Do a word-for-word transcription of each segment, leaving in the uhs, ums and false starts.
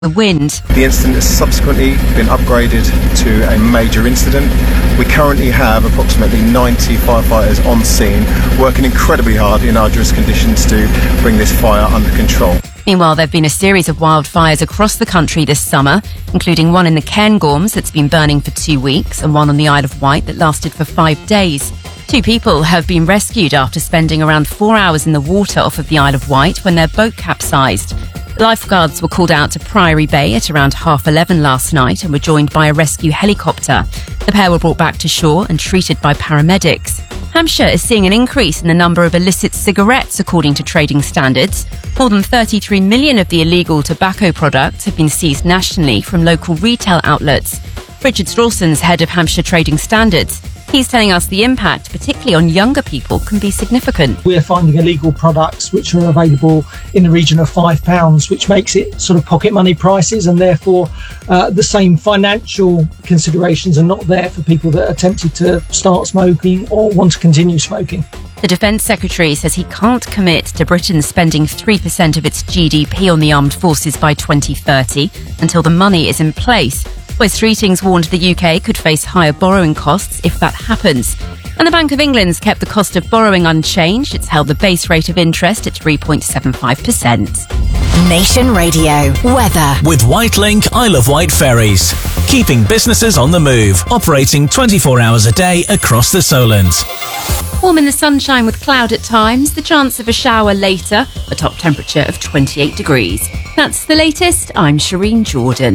the wind. The incident has subsequently been upgraded to a major incident. We currently have approximately ninety firefighters on scene, working incredibly hard in arduous conditions to bring this fire under control. Meanwhile, there have been a series of wildfires across the country this summer, including one in the Cairngorms that's been burning for two weeks and one on the Isle of Wight that lasted for five days. Two people have been rescued after spending around four hours in the water off of the Isle of Wight when their boat capsized. Lifeguards were called out to Priory Bay at around half eleven last night and were joined by a rescue helicopter. The pair were brought back to shore and treated by paramedics. Hampshire is seeing an increase in the number of illicit cigarettes, according to trading standards. More than thirty-three million of the illegal tobacco products have been seized nationally from local retail outlets. Richard Strawson's head of Hampshire Trading Standards. He's telling us the impact, particularly on younger people, can be significant. We're finding illegal products which are available in the region of five pounds, which makes it sort of pocket money prices, and therefore uh, the same financial considerations are not there for people that are tempted to start smoking or want to continue smoking. The Defence Secretary says he can't commit to Britain spending three percent of its G D P on the armed forces by twenty thirty until the money is in place. West Streetings warned the U K could face higher borrowing costs if that happens. And the Bank of England's kept the cost of borrowing unchanged. It's held the base rate of interest at three point seven five percent. Nation Radio weather with Whitelink Isle of Wight ferries, keeping businesses on the move, operating twenty-four hours a day across the Solent. Warm in the sunshine with cloud at times, the chance of a shower later, a top temperature of twenty-eight degrees. That's the latest. I'm Shireen Jordan.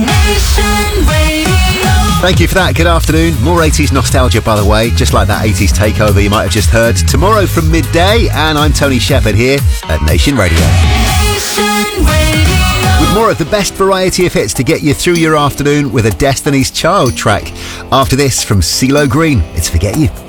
Thank you for that. Good afternoon. More eighties nostalgia, by the way, just like that eighties takeover you might have just heard. Tomorrow from midday, and I'm Tony Shepherd here at Nation Radio. With more of the best variety of hits to get you through your afternoon with a Destiny's Child track. After this, from CeeLo Green, it's Forget You.